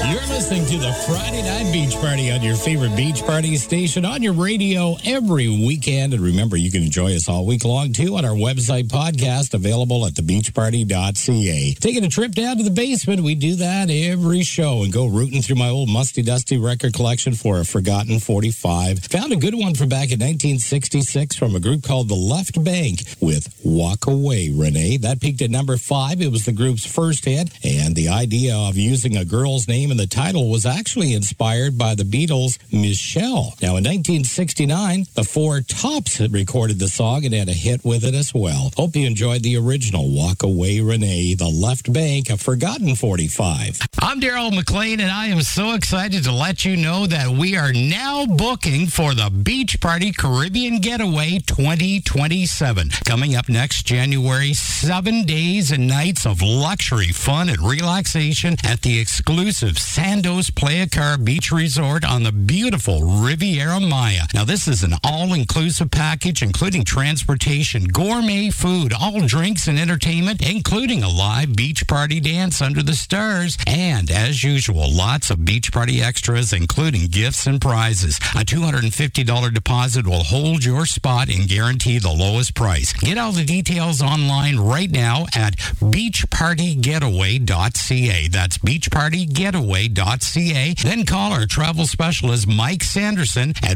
You're listening to the Friday Night Beach Party on your favorite beach party station on your radio every weekend. And remember, you can enjoy us all week long, too, on our website podcast, available at thebeachparty.ca. Taking a trip down to the basement, we do that every show and go rooting through my old musty, dusty record collection for a forgotten 45. Found a good one from back in 1966 from a group called The Left Bank with Walk Away, Renee. That peaked at number 5. It was the group's first hit, and the idea of using a girl's name in the title was actually inspired by the Beatles' Michelle. Now, in 1969, the Four Tops had recorded the song and had a hit with it as well. Hope you enjoyed the original Walk Away, Renee, The Left Bank, a forgotten 45. I'm Daryl McLean, and I am so excited to let you know that we are now booking for the Beach Party Caribbean Getaway 2027. Coming up next January, 7 days and nights of luxury fun and relaxation at the exclusive Sandos Playa Car Beach Resort on the beautiful Riviera Maya. Now, this is an all-inclusive package, including transportation, gourmet food, all drinks and entertainment, including a live beach party dance under the stars. And, as usual, lots of beach party extras, including gifts and prizes. A $250 deposit will hold your spot and guarantee the lowest price. Get all the details online right now at beachpartygetaway.ca. That's beachpartygetaway.ca. Then call our travel specialist, Mike Sanderson, at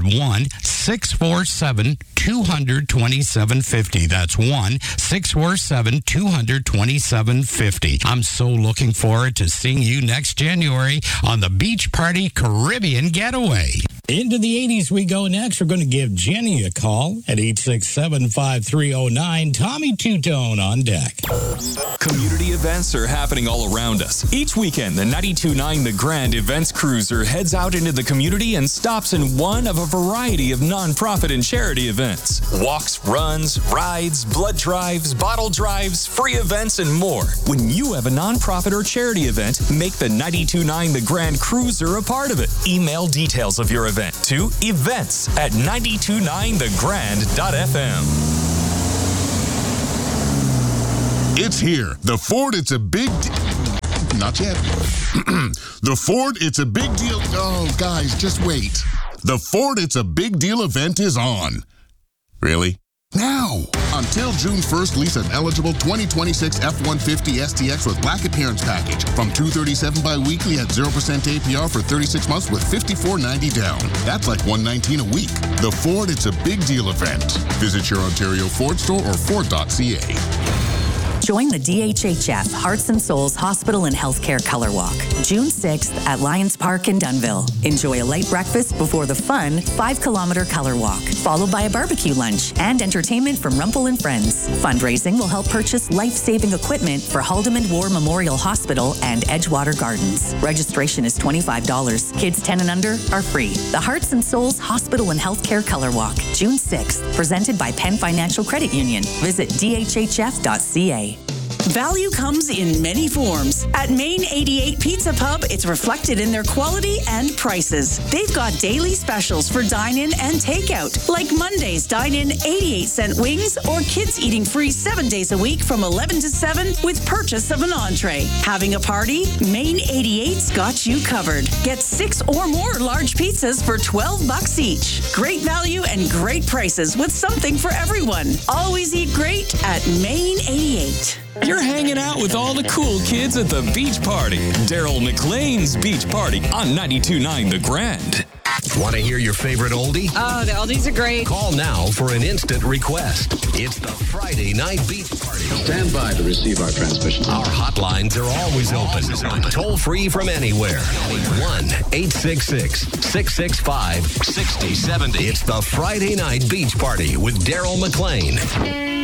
1-647-200-2750. That's 1-647-200-2750. I'm so looking forward to seeing you next January on the Beach Party Caribbean Getaway. Into the 80s we go next. We're going to give Jenny a call at 867-5309. Tommy Two-Tone on deck. Community events are happening all around us. Each weekend, the 92.9 The Grand Events Cruiser heads out into the community and stops in one of a variety of nonprofit and charity events. Walks, runs, rides, blood drives, bottle drives, free events, and more. When you have a nonprofit or charity event, make the 92.9 The Grand Cruiser a part of it. Email details of your event to events@929thegrand.fm. It's here. The Ford, it's a big... Not yet. The Ford, it's a big deal... Oh, guys, just wait. The Ford, it's a big deal event is on. Really? Now! Until June 1st, lease an eligible 2026 F-150 STX with black appearance package from $237 bi-weekly at 0% APR for 36 months with $54.90 down. That's like $119 a week. The Ford, it's a big deal event. Visit your Ontario Ford store or Ford.ca. Join the DHHF Hearts and Souls Hospital and Healthcare Color Walk, June 6th at Lions Park in Dunnville. Enjoy a light breakfast before the fun 5-kilometer color walk, followed by a barbecue lunch and entertainment from Rumpel and Friends. Fundraising will help purchase life-saving equipment for Haldimand War Memorial Hospital and Edgewater Gardens. Registration is $25. Kids 10 and under are free. The Hearts and Souls Hospital and Healthcare Color Walk, June 6th, presented by Penn Financial Credit Union. Visit dhhf.ca. Value comes in many forms. At Main 88 Pizza Pub, it's reflected in their quality and prices. They've got daily specials for dine-in and takeout, like Monday's dine-in 88-cent wings or kids eating free 7 days a week from 11 to 7 with purchase of an entree. Having a party? Main 88's got you covered. Get 6 or more large pizzas for $12 each. Great value and great prices with something for everyone. Always eat great at Main 88. You're hanging out with all the cool kids at the Beach Party. Daryl McLean's Beach Party on 92.9 The Grand. Want to hear your favorite oldie? Oh, the oldies are great. Call now for an instant request. It's the Friday Night Beach Party. Stand by to receive our transmission. Our hotlines are always open. Toll free from anywhere. 1-866-665-6070. It's the Friday Night Beach Party with Daryl McLean.